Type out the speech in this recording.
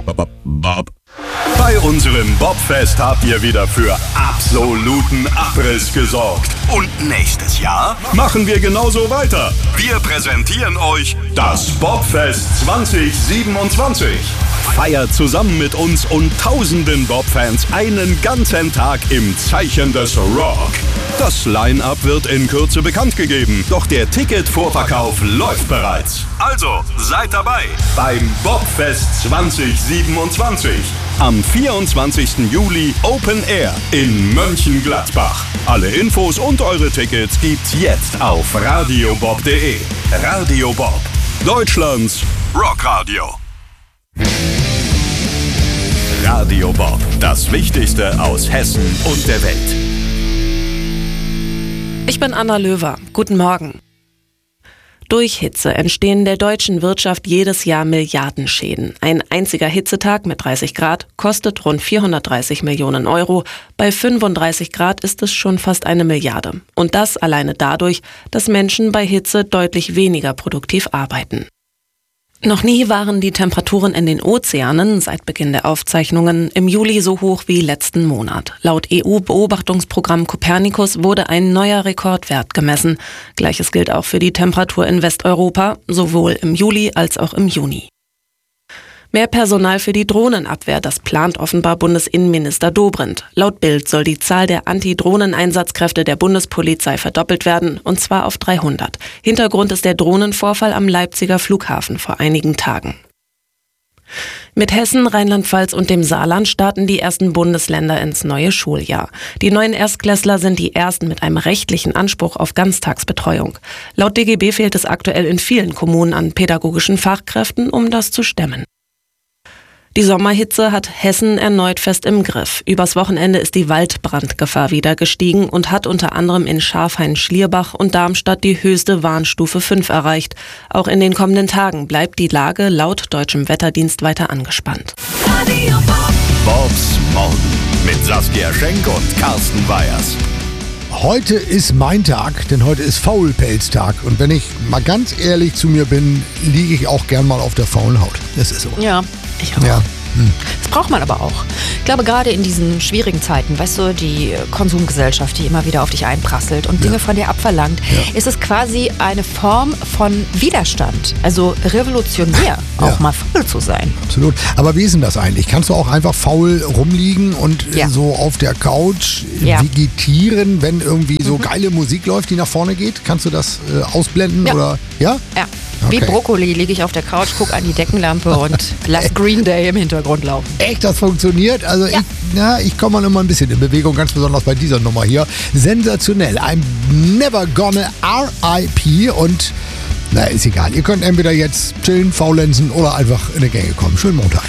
Bob. Bei unserem Bobfest habt ihr wieder für absoluten Abriss gesorgt. Und nächstes Jahr machen wir genauso weiter. Wir präsentieren euch das Bobfest 2027. Feiert zusammen mit uns und tausenden Bob-Fans einen ganzen Tag im Zeichen des Rock. Das Line-Up wird in Kürze bekannt gegeben, doch der Ticketvorverkauf läuft bereits. Also seid dabei beim Bobfest 2027. Am 24. Juli Open Air in Mönchengladbach. Alle Infos und eure Tickets gibt's jetzt auf radiobob.de. Radio Bob, Deutschlands Rockradio. Radio Bob, das Wichtigste aus Hessen und der Welt. Ich bin Anna Löwer. Guten Morgen. Durch Hitze entstehen der deutschen Wirtschaft jedes Jahr Milliardenschäden. Ein einziger Hitzetag mit 30 Grad kostet rund 430 Millionen Euro. Bei 35 Grad ist es schon fast 1 Milliarde. Und das alleine dadurch, dass Menschen bei Hitze deutlich weniger produktiv arbeiten. Noch nie waren die Temperaturen in den Ozeanen seit Beginn der Aufzeichnungen im Juli so hoch wie letzten Monat. Laut EU-Beobachtungsprogramm Copernicus wurde ein neuer Rekordwert gemessen. Gleiches gilt auch für die Temperatur in Westeuropa, sowohl im Juli als auch im Juni. Mehr Personal für die Drohnenabwehr, das plant offenbar Bundesinnenminister Dobrindt. Laut Bild soll die Zahl der Anti-Drohnen-Einsatzkräfte der Bundespolizei verdoppelt werden, und zwar auf 300. Hintergrund ist der Drohnenvorfall am Leipziger Flughafen vor einigen Tagen. Mit Hessen, Rheinland-Pfalz und dem Saarland starten die ersten Bundesländer ins neue Schuljahr. Die neuen Erstklässler sind die ersten mit einem rechtlichen Anspruch auf Ganztagsbetreuung. Laut DGB fehlt es aktuell in vielen Kommunen an pädagogischen Fachkräften, um das zu stemmen. Die Sommerhitze hat Hessen erneut fest im Griff. Übers Wochenende ist die Waldbrandgefahr wieder gestiegen und hat unter anderem in Scharfhain-Schlierbach und Darmstadt die höchste Warnstufe 5 erreicht. Auch in den kommenden Tagen bleibt die Lage laut deutschem Wetterdienst weiter angespannt. Bobs Morgen mit Saskia Schenk und Carsten Weyers. Heute ist mein Tag, denn heute ist Faulpelztag. Und wenn ich mal ganz ehrlich zu mir bin, liege ich auch gern mal auf der faulen Haut. Das ist so. Ja, ich auch. Ja. Das braucht man aber auch. Ich glaube, gerade in diesen schwierigen Zeiten, weißt du, die Konsumgesellschaft, die immer wieder auf dich einprasselt und Dinge von dir abverlangt, ist es quasi eine Form von Widerstand. Also revolutionär, auch mal faul zu sein. Absolut. Aber wie ist denn das eigentlich? Kannst du auch einfach faul rumliegen und so auf der Couch vegetieren, wenn irgendwie so geile Musik läuft, die nach vorne geht? Kannst du das ausblenden? Oder? Ja? Ja. Okay. Wie Brokkoli liege ich auf der Couch, gucke an die Deckenlampe und lass Green Day im Hintergrund laufen. Echt, das funktioniert? Also ich komme mal immer ein bisschen in Bewegung, ganz besonders bei dieser Nummer hier. Sensationell. I'm never gonna RIP und ist egal. Ihr könnt entweder jetzt chillen, faulenzen oder einfach in die Gänge kommen. Schönen Montag.